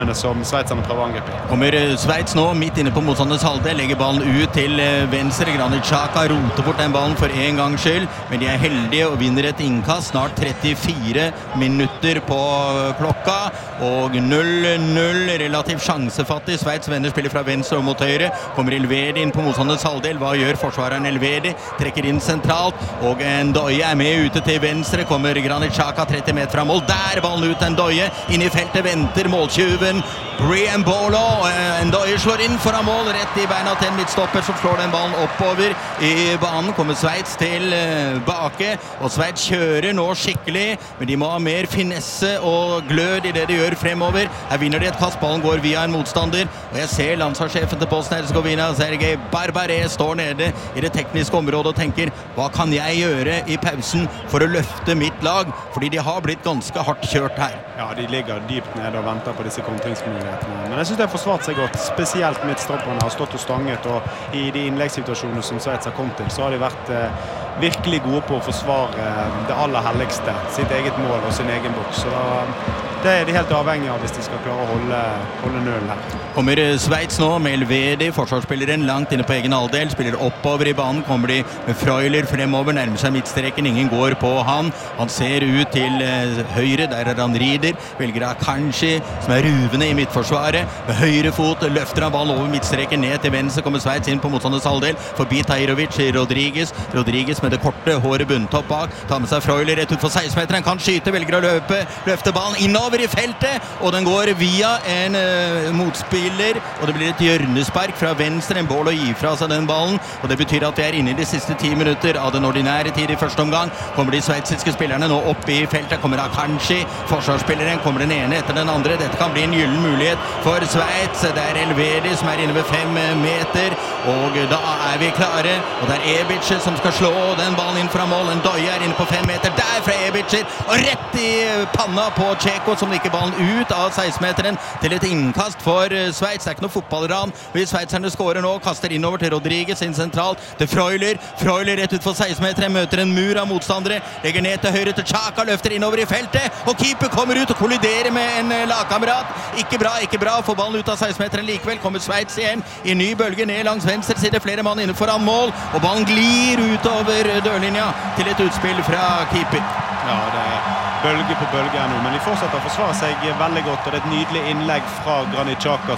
som sveitserne prøver å angripe. Kommer Sveits nå midt inne på motstanders halvdel, legger ballen ut til venstre. Granit Xhaka roter bort den ballen for en gangs skyld, men de er heldige og vinner et innkast. Snart 34 minutter på klokka, og 0-0, relativt sjansefattig. Sveits venner spiller fra venstre og mot høyre. Kommer Elvedi inn på motstanders halvdel. Hva gjør forsvareren Elvedi? Trekker inn sentralt, og Ndoye er med ute til venstre. Kommer Granit Xhaka 30 meter fra mål. Der ballen ut Ndoye. Inn i feltet venter måltjuven Bryan Mbolo. Ndoye slår inn foran mål, rett i beina til en midtstopper som slår den ballen oppover i banen. Kommer Sveits tilbake, og Sveits kjører nå skikkelig, men de må ha mer finesse og glød i det de gjør fremover. Her vinner de et kast, ballen går via en motstander, og jeg ser landslagssjefen til Bosnia-Herzegovina, Sergej Barbaré, står nede i det tekniske området og tenker, hva kan jeg gjøre i pausen for å løfte mitt lag? Fordi de har blitt ganske hardt kjørt her. Ja, de ligger dypt nede og venter på disse kontringsmulighetene. Men jeg synes det har forsvart seg godt, spesielt midtstopperne har stått og stanget, og i de innleggssituasjonene som Sveits har kommet til, så har de vært virkelig gode på å forsvare det aller helligste, sitt eget mål og sin egen boks. Så det er de helt avhengig av hvis de skal klare å holde nullen her. Kommer Sveits nå med Elvedi, forsvarsspilleren langt inne på egen halvdel, spiller oppover i banen, kommer de med Freuler fremover, nærmer seg midtstreken, ingen går på han. Han ser ut til høyre, der er han rider, velger Akanji, som er ruvende i midtforsvaret, med høyre fot, løfter han ballen over midtstreken, ned til venstre, kommer Sveits inn på motstanders halvdel, forbi Tahirovic, Rodriguez med det korte håret bundet opp bak, tar med seg Freuler rett ut for 16-meteren, kan skyte, velger å løfte ballen innover i feltet, og den går via en motspiller, og det blir et hjørnespark fra venstre, Mbolo gir fra seg den ballen, og det betyr at vi er inne i de siste 10 minutter av den ordinære tid i første omgang. Kommer de sveitsiske spillerne nå opp i feltet, kommer Akanji, forsvarsspilleren, kommer den ene etter den andre. Dette kan bli en gyllen mulighet for Sveits. Det er Elvedi som er inne ved 5 meter, og da er vi klare, og det er Ebic som skal slå den ballen inn fra mål. Ndoye er inne på 5 meter, der fra Ebic, og rett i panna på Dzeko, som liker ballen ut av 16-meteren til et innkast for Sveits. Det er ikke noe fotballran. Hvis sveitserne skårer nå, kaster innover til Rodriguez, inn sentralt til Freuler. Freuler rett ut for 16-meteren, møter en mur av motstandere, legger ned til høyre til Xhaka, løfter innover i feltet, og keeper kommer ut og kolliderer med en lagkamerat. Ikke bra, får ballen ut av 16-meteren likevel. Kommer Sveits igjen i ny bølge ned langs venstre side, flere mann inne foran mål, og ballen glir utover dørlinja til et utspill fra keeper. Ja, det er bølge på bølge her nå, men de fortsetter å forsvare seg veldig godt, og det er et nydelig innlegg fra Granit Xhaka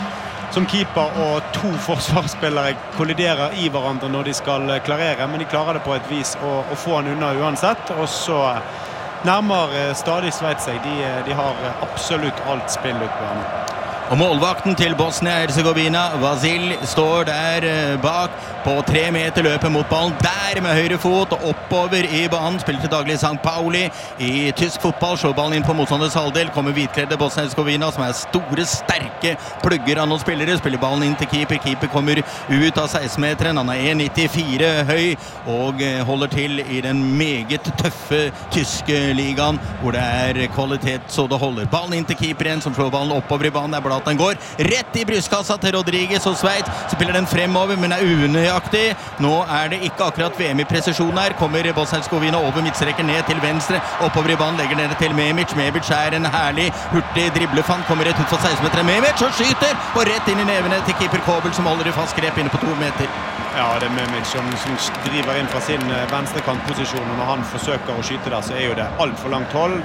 som keeper, og 2 forsvarsspillere kolliderer i hverandre når de skal klarere, men de klarer det på et vis å få han unna uansett, og så nærmer stadig Sveits seg. De har absolutt alt spill ut på henne. Og målvakten til Bosnia-Herzegovina, Vasil, står der bak på 3 meter, løper mot ballen der med høyre fot og oppover i banen, spiller til daglig St. Pauli i tysk fotball, slår ballen inn på motstanders halvdel, kommer hvitkledde Bosnia-Herzegovina, som er store, sterke plugger av noen spillere, spiller ballen inn til keeper kommer ut av 16-meteren, han er 1,94 høy og holder til i den meget tøffe tyske ligaen, hvor det er kvalitet så det holder. Ballen inn til keeper igjen, som slår ballen oppover i banen, det er bra at den går rett i brystkassa til Rodriguez og Sveits, spiller den fremover, men er unøyaktig. Nå er det ikke akkurat VM i presisjon her, kommer Bosnia-Herzegovina over midtstreken ned til venstre, oppover i banen, legger ned til Memic. Memic er en herlig, hurtig driblefant, kommer rett ut for 16-meteren, Memic og skyter, og rett inn i nevene til keeper Kobel, som holder i fast grep inne på 2 meter. Ja, det er Memic som driver inn fra sin venstrekantposisjon, og når han forsøker å skyte der, så er jo det alt for langt hold.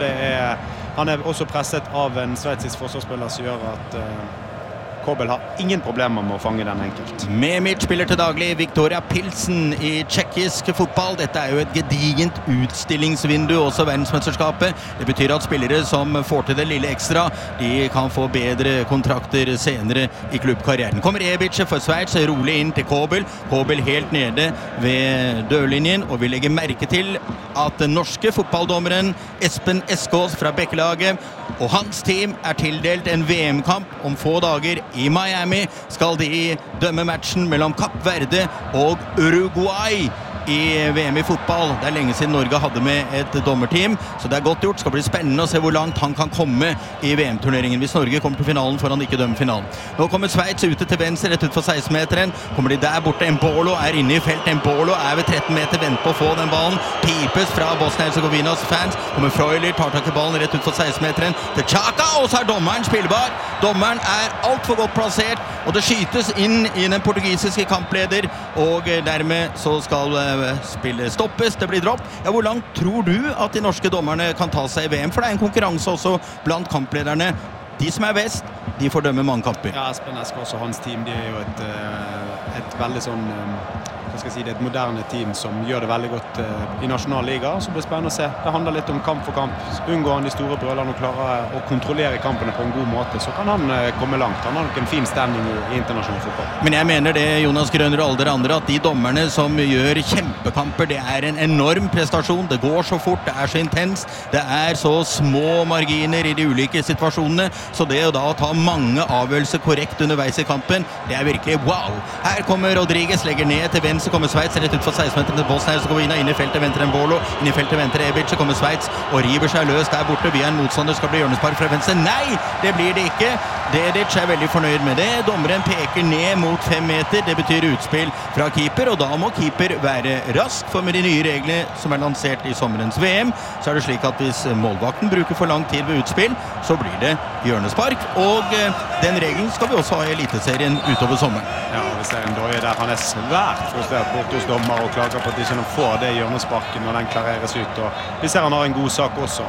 Han er også presset av en sveitsisk forsvarsspiller som gjør at Kobel har ingen problemer med å fange den enkelt. Memic spiller til daglig Viktoria Pilsen i tjekkisk fotball. Dette er jo et gedigent utstillingsvindu, også verdensmesterskapet. Det betyr at spillere som får til det lille ekstra, de kan få bedre kontrakter senere i klubbkarrieren. Kommer Ebic for Sveits, rolig inn til Kobel. Kobel helt nede ved dørlinjen, og vi legger merke til at den norske fotballdommeren Espen Eskås fra Bekkelaget og hans team er tildelt en VM-kamp om få dager i Miami. Skal de dømme matchen mellom Kapp Verde og Uruguay i VM i fotball. Det lenge siden Norge hadde med et dommerteam, så det godt gjort. Det skal bli spennende å se hvor langt han kan komme i VM-turneringen hvis Norge kommer til finalen foran ikke dømme finalen. Nå kommer Sveits ute til venstre, rett ut for 16-meteren. Kommer de der borte. Embolo inne i felt. Embolo ved 13 meter, venter på å få den ballen. Pipes fra Bosnia-Herzegovinas fans. Kommer Freuler, tar tak i ballen rett ut for 16-meteren til Xhaka, og så dommeren spillbar. Dommeren alt for godt plassert, og det skytes inn i den portugisiske kampleder, og dermed så skal spillet stoppes, det blir dropp. Ja, hvor langt tror du at de norske dommerne kan ta seg i VM? For det en konkurranse også blant kamplederne. De som best, de får dømme mange kamper. Ja, Espen Esker og hans team, de jo et veldig sånn, hva skal jeg si, det et moderne team som gjør det veldig godt i nasjonalliga, så blir det spennende å se. Det handler litt om kamp for kamp. Unngår han de store brølene og klarer å kontrollere kampene på en god måte, så kan han komme langt. Han har nok en fin standing i internasjonal fotball. Men jeg mener det, Jonas Grønner og alle dere andre, at de dommerne som gjør kjempekamper, det en enorm prestasjon. Det går så fort, det så intens, det så små marginer i de ulike situasjonene, så det å da ta mange avgjørelser korrekt underveis i kampen, det virkelig wow. Her kommer Rodriguez, legger ned til venstre, kommer Sveits rett ut for 16-meteren til Bosnia-Herzegovina, inn i feltet venter Embolo, inn i feltet venter Ebic, så kommer Sveits og river seg løs der borte via en motstander, skal bli hjørnespark fra venstre. Nei, det blir det ikke. Dedic veldig fornøyd med det. Dommeren peker ned mot 5 meter, det betyr utspill fra keeper, og da må keeper være rask, for med de nye reglene som lansert i sommerens VM, så det slik at hvis målvakten bruker for lang tid ved utspill, så blir det hjørnespark, og den regelen skal vi også ha i eliteserien utover sommeren. Ja, vi ser en Doje der, han svært frustrert bort hos dommer og klager på at de ikke får det hjørnesparken når den klareres ut, og vi ser han har en god sak også.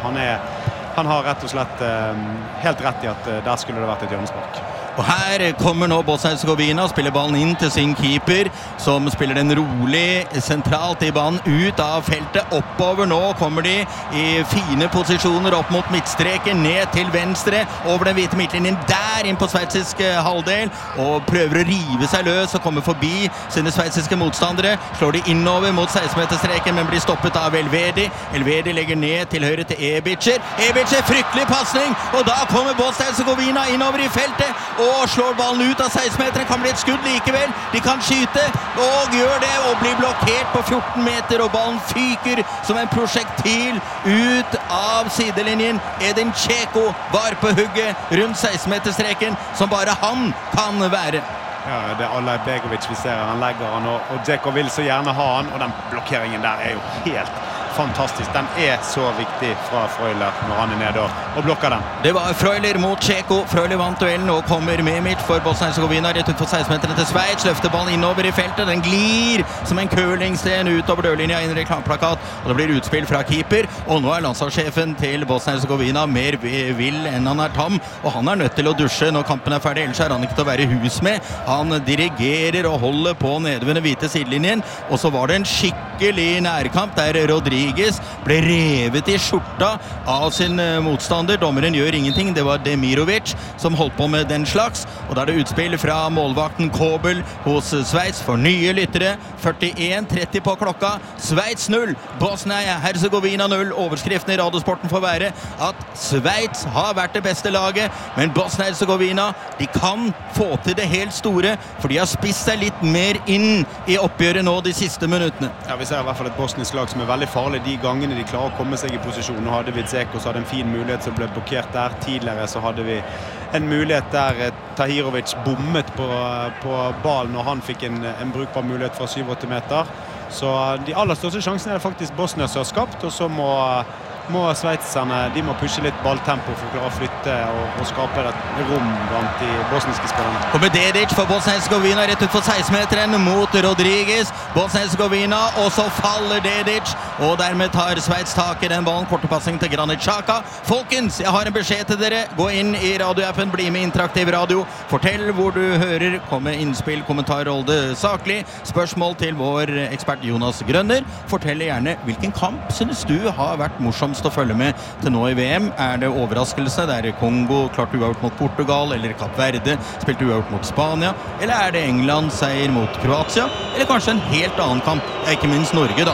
Han har rett og slett helt rett i at der skulle det vært et hjørnespark. Og her kommer nå Bosnia-Herzegovina, spiller ballen inn til sin keeper, som spiller den rolig sentralt i banen, ut av feltet, oppover nå kommer de i fine posisjoner opp mot midtstreken, ned til venstre, over den hvite midtlinjen, der inn på sveitsisk halvdel, og prøver å rive seg løs og komme forbi sine sveitsiske motstandere, slår de innover mot 16-meterstreken, men blir stoppet av Elvedi. Elvedi legger ned til høyre til Ebicer. Ebicer, fryktelig passning, og da kommer Bosnia-Herzegovina innover i feltet, og slår ballen ut av 16-meteren, kan bli et skudd likevel, de kan skyte, og gjør det, og blir blokkert på 14 meter, og ballen fyker som en prosjektil ut av sidelinjen. Edin Dzeko var på hugget rundt 16-meterstreken, som bare han kan være. Ja, det Alaj Begovic vi ser, han legger han, og Dzeko vil så gjerne ha han, og den blokkeringen der jo helt fantastisk. Den så viktig fra Freuler når han nede og blokker den. Det var Freuler mot Dzeko. Freuler vant duellen og kommer med midt for Bosnia-Herzegovina rett ut for 16-meterne til Sveits. Løfter ballen innover i feltet. Den glir som en curlingsten utover dørlinja inn i reklameplakat. Og det blir utspill fra keeper. Og nå landslagssjefen til Bosnia-Herzegovina mer vill enn han tam. Og han nødt til å dusje når kampen ferdig. Ellers han ikke til å være hus med. Han dirigerer og holder på nede ved den hvite sidelinjen. Og så var det en skikkelig nærkamp der Rodriguez ble revet i skjorta av sin motstander. Dommeren gjør ingenting. Det var Demirovic som holdt på med den slags. Og da det utspill fra målvakten Kobel hos Sveits for nye lyttere. 41:30 på klokka. Sveits 0, Bosnia-Herzegovina 0. Overskriften i radiosporten får være at Sveits har vært det beste laget, men Bosnia-Herzegovina, de kan få til det helt store, for de har spist seg litt mer inn i oppgjøret nå de siste minuttene. Ja, vi ser i hvert fall et bosnisk lag som veldig farlig de gangene de klarer å komme seg i posisjon. Nå hadde vi Dzeko som hadde en fin mulighet som ble blokkert der. Tidligere så hadde vi en mulighet der Tahirovic bommet på ballen når han fikk en brukbar mulighet fra 7-8 meter. Så de aller største sjansene det faktisk Bosnia som har skapt, og så må sveitserne, de må pushe litt balltempo for å klare å flytte og skape et rom blant de bosniske spillerne. Kommer Dedic for Bosnia-Herzegovina rett ut for 16-meteren mot Rodriguez. Bosnia-Herzegovina, og så faller Dedic, og dermed tar Sveits tak i den ballen. Kortepassing til Granit Xhaka. Folkens, jeg har en beskjed til dere. Gå inn i radioappen, bli med interaktiv radio. Fortell hvor du hører, kom med innspill, kommentar, rolde saklig. Spørsmål til vår ekspert Jonas Grønner. Fortell gjerne hvilken kamp synes du har vært morsom å følge med til nå i VM. Det overraskelse? Det Kongo klart uavgjort mot Portugal, eller Kapp Verde spilt uavgjort mot Spania, eller det England seier mot Kroatia, eller kanskje en helt annen kamp, ikke minst Norge da.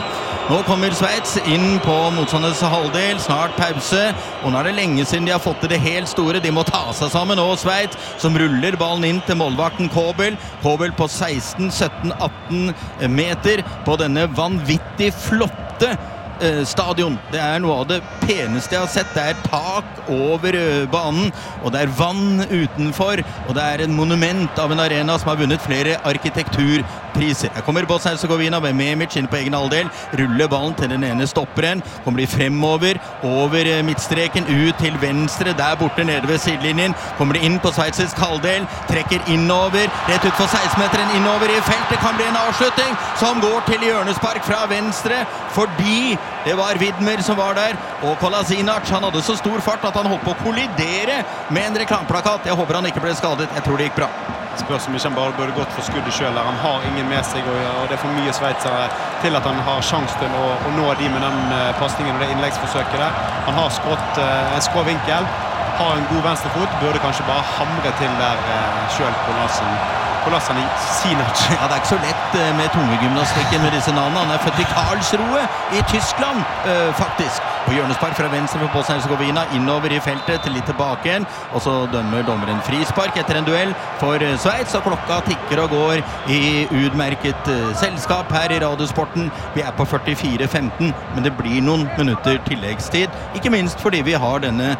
Nå kommer Sveits inn på motstanders halvdel, snart pause, og nå det lenge siden de har fått til det helt store. De må ta seg sammen nå, Sveits, som ruller ballen inn til målvakten Kobel. Kobel på 16, 17, 18 meter på denne vanvittig flotte stadion. Det noe av det peneste jeg har sett. Det tak over banen, og det vann utenfor, og det en monument av en arena som har vunnet flere arkitekturpriser. Her kommer Bosnia-Herzegovina med Memic inn på egen halvdel, ruller ballen til den ene stopperen, kommer de fremover, over midtstreken, ut til venstre, der borte nede ved sidelinjen, kommer de inn på sveitsisk halvdel, trekker innover, rett ut for 16-meteren, innover i feltet, kan bli en avslutning, som går til hjørnespark fra venstre, fordi det var Widmer som var der, og Kolasinac, han hadde så stor fart at han holdt på å kollidere med en reklamplakat. Jeg håper han ikke ble skadet, jeg tror det gikk bra. Spørs om ikke han bare burde gått for skuddet selv der. Han har ingen med seg, og det for mye sveitsere til at han har sjans til å nå de med den passningen og det innleggsforsøket der. Han har skrått en skrå vinkel, har en god venstrefot, burde kanskje bare hamre til der selv på Kolasinac. Ja, det ikke så lett med tungegymnastikken med disse navnene. Han født i Karlsruhe i Tyskland, faktisk. På hjørnespark fra venstre for Bosnia-Herzegovina, innover i feltet til litt tilbake igjen, og så dømmer dommeren frispark etter en duell for Sveits, og klokka tikker og går i utmerket selskap her i Radiosporten. Vi på 44-15, men det blir noen minutter tilleggstid, ikke minst fordi vi har denne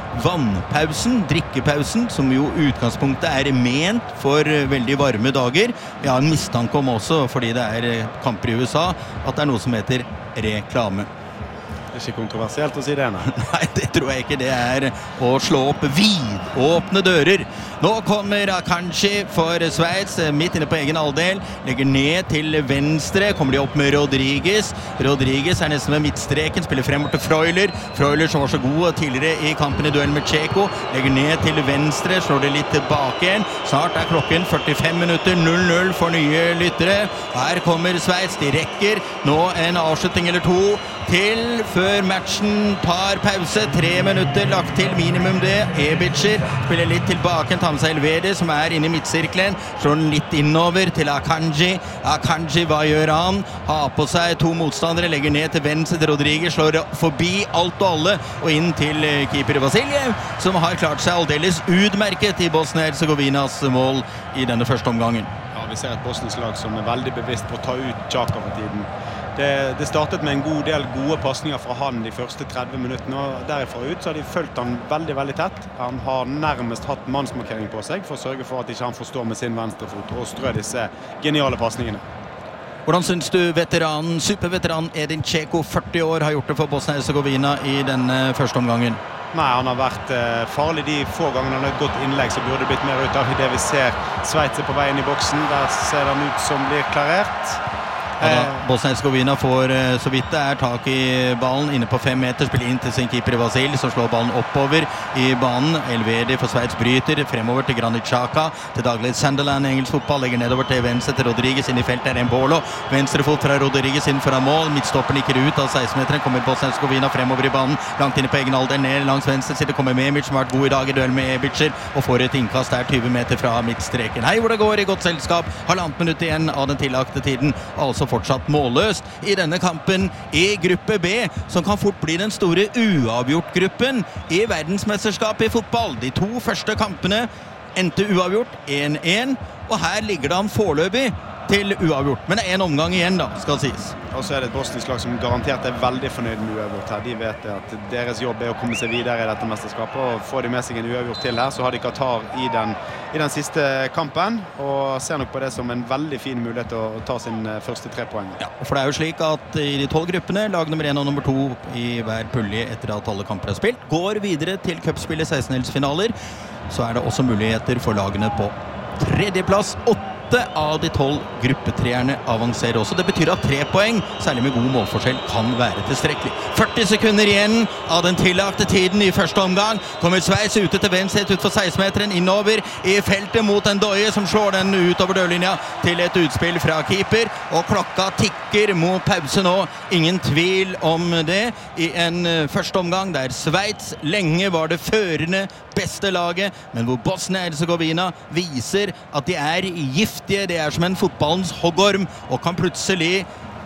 vannpausen, drikkepausen, som jo utgangspunktet ment for veldig varme dager. Jeg har en mistanke om også, fordi det kamper i USA, at det noe som heter reklame. Det ikke kontroversielt å si det, nei. Nei, det tror jeg ikke. Det å slå opp vidåpne dører. Nå kommer Akanji for Sveits, midt inne på egen halvdel, legger ned til venstre, kommer de opp med Rodriguez. Rodriguez nesten ved midtstreken, spiller fremover til Freuler. Freuler som var så god tidligere i kampen i duell med Tjeko, legger ned til venstre, slår det litt tilbake igjen. Snart klokken 45 minutter, 0-0 for nye lyttere. Her kommer Sveits, de rekker nå en avslutning eller to til før matchen tar pause. 3 minutter lagt til minimum det. Ebitcher spiller litt tilbake, tar med seg Elvedi som inne i midtsirkelen, slår den litt innover til Akanji. Akanji, hva gjør han? Har på seg 2 motstandere, legger ned til venstre til Rodriguez, slår forbi alt og alle og inn til keeper Vasiljev, som har klart seg aldeles utmerket i Bosnia-Herzegovinas mål i denne første omgangen. Ja, vi ser et bosnisk lag som veldig bevisst på å ta ut Xhaka for tiden. Det startet med en god del gode passninger fra han de første 30 minuttene, og derifra ut så har de følt han veldig, veldig tett. Han har nærmest hatt mannsmarkering på seg for å sørge for at ikke han forstår med sin venstrefot og strø disse geniale passningene. Hvordan synes du superveteran Edin Tjeko, 40 år, har gjort det for Bosnia-Herzegovina i denne første omgangen? Nei, han har vært farlig de få gangene han har et godt innlegg, så burde det blitt mer ut av det vi ser. Sveits på vei inn i boksen, der ser han ut som blir klarert. Bosnia-Herzegovina får så vidt det tak i ballen inne på 5 meter, spiller inn til sin keeper Vasil, så slår ballen oppover i banen. Elvedi for Sveits bryter fremover til Granit Xhaka, til daglig Sunderland engelsk fotball, legger nedover til venstre til Rodriguez, inn i feltet Embolo, venstrefot fra Rodriguez inn foran mål, midtstoppen ikke ut av 16-meteren, kommer Bosnia-Herzegovina fremover i banen, langt inne på egen alder, ned langs venstre side, kommer Memic, som har vært god i dag i duell med Ebitcher, og får et innkast 20 meter fra midtstreken. Hei, hvor det går i godt selskap, 1,5 minutt igjen av den tillagte tiden, altså fortsatt målløst i denne kampen i gruppe B, som kan fort bli den store uavgjort-gruppen i verdensmesterskapet i fotball. De 2 første kampene endte uavgjort 1-1, og her ligger det an foreløpig til uavgjort. Men det en omgang igjen da, skal sies. Og så det et bosnisk lag som garantert veldig fornøyd med uavgjort her. De vet at deres jobb å komme seg videre i dette mesterskapet, og får de med seg en uavgjort til her, så har de Qatar i den siste kampen, og ser nok på det som en veldig fin mulighet til å ta sin første 3 poeng. Ja, for det jo slik at i de 12 gruppene, lag nummer 1 og nummer 2 i hver pulje etter at alle kamper spilt, går videre til cupspillet 16-delsfinaler, så det også muligheter for lagene på 3. plass. 8 av de 12 gruppetreerne avanserer også. Det betyr at 3 poeng, særlig med god målforskjell, kan være tilstrekkelig. 40 sekunder igjen av den tillagte tiden i første omgang. Kommer Sveits ute til venstre, ut for 16-meteren, innover i feltet mot en Doye som slår den utover dørlinja til et utspill fra keeper, og klokka tikker mot pause nå. Ingen tvil om det i en første omgang der Sveits lenge var det førende beste laget, men hvor Bosnia-Herzegovina viser at de giftige, det som en fotballens hoggorm, og kan plutselig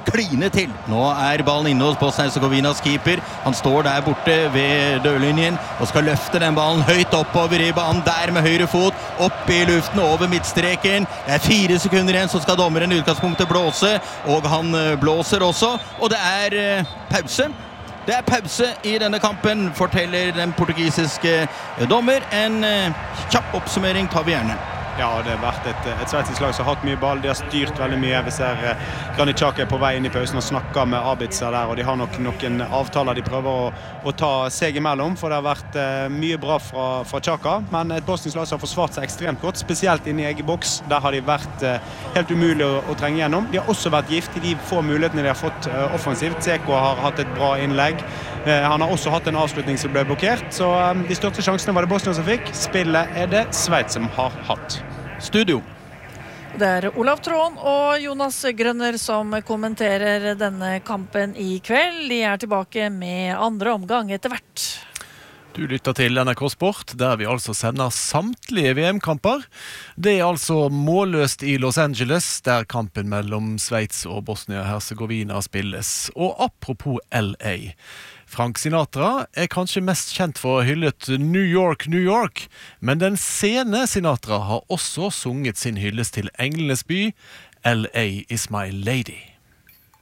kline til. Nå ballen inne hos Bosnia-Hercegovinas keeper. Han står der borte ved dørlinjen og skal løfte den ballen høyt oppover i banen. Der med høyre fot, opp i luften over midtstreken. Det 4 sekunder igjen, så skal dommeren i utgangspunktet blåse. Og han blåser også. Og det pause. Det pause i denne kampen, forteller den portugisiske dommer. En kjapp oppsummering tar vi gjerne. Ja, det har vært et sveitsisk lag som har hatt mye ball. De har styrt veldig mye. Vi ser Granit Xhaka på vei inn i pausen og snakker med Arbitzer der, og de har nok noen avtaler de prøver å ta seg imellom, for det har vært mye bra fra Xhaka, men et bosnisk lag som har forsvart seg ekstremt godt, spesielt inne i egen boks. Der har de vært helt umulig å trenge gjennom. De har også vært gift i de få mulighetene de har fått offensivt. Seko har hatt et bra innlegg. Han har også hatt en avslutning som ble blokkert, så de største sjansene var det Bosnia som fikk. Spillet det Sveits som har hatt. Studio. Det Olav Tråen og Jonas Grønner som kommenterer denne kampen i kveld. De tilbake med andre omgang etter hvert. Du lytter til NRK Sport, der vi altså sender samtlige VM-kamper. Det altså målløst i Los Angeles, der kampen mellom Sveits og Bosnia-Hercegovina spilles. Og apropos LA. Frank Sinatra kanskje mest kjent for hyllet New York, New York, men den sene Sinatra har også sunget sin hyllest til englenes by, LA is my lady.